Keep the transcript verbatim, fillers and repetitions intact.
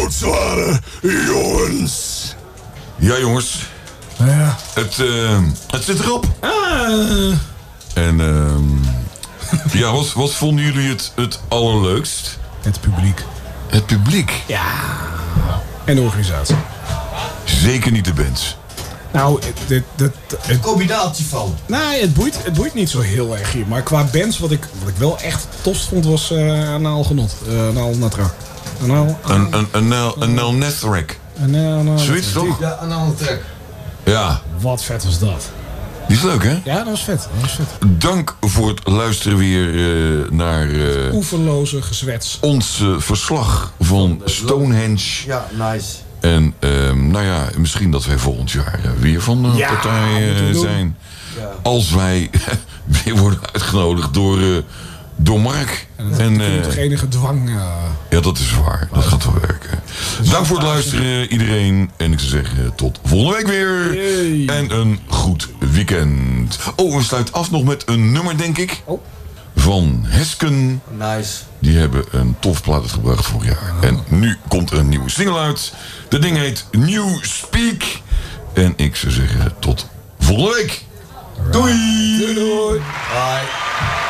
loodzware jongens. Ja, jongens. Nou ja. Het, uh, het zit erop. Ah. En uh, ja, wat, wat vonden jullie het, het allerleukst? Het publiek. Het publiek? Ja. En de organisatie. Zeker niet de bands. Nou, het, het, het, het, Een combinatie van. Nee, het boeit, het boeit niet zo heel erg hier. Maar qua bands, wat ik, wat ik wel echt tof vond, was uh, Anaal Genot. Uh, Anaal Natra. Anaal... Een, een, een, een Nel Nethrek. Zoiets toch? Ja, Anaal Trek. Ja. Wat vet was dat. Die is leuk, hè? Ja, dat was vet. Dat was vet. Dank voor het luisteren weer uh, naar... Uh, Oeverloze gezwets. Ons uh, verslag van Stonehenge. Ja, nice. En uh, nou ja, misschien dat wij volgend jaar uh, weer van de ja, partij uh, zijn. Ja. Als wij weer worden uitgenodigd door, uh, door Mark. En, en uh, toch enige dwang. Uh... Ja, dat is waar. Dat gaat wel werken. Dank voor het luisteren, iedereen. En ik zou zeggen, tot volgende week weer. Yay. En een goed weekend. Oh, we sluiten af nog met een nummer, denk ik. Oh. Van Hesken. Nice. Die hebben een tof plaat uitgebracht vorig jaar. Oh. En nu komt er een nieuwe single uit. Dat ding heet New Speak. En ik zou zeggen, tot volgende week. Right. Doei. Doei, doei. Bye.